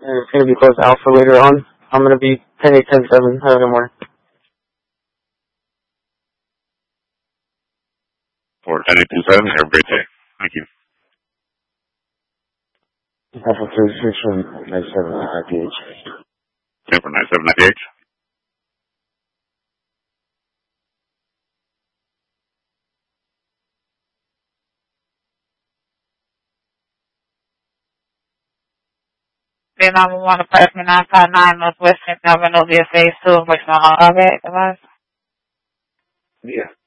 And it's going to be close to Alpha later on. I'm going to be 10-8-10-7. Have a good morning. For 10-8-10-7, have a great day. Thank you. Alpha 36 from 97 IPH. 10 for 97 IPH. Vietnam 1, apartment 959, Northwestern Avenue, via phase 2, which my okay, Yeah.